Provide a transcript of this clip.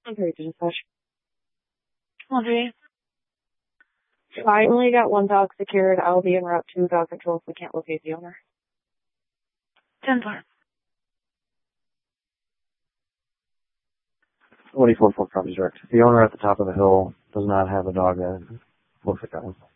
Okay, dispatch. Audrey. Finally got one dog secured. I'll be en route to dog control if we can't locate the owner. 10-4. 24-4 copies direct. The owner at the top of the hill does not have a dog that looks like that one.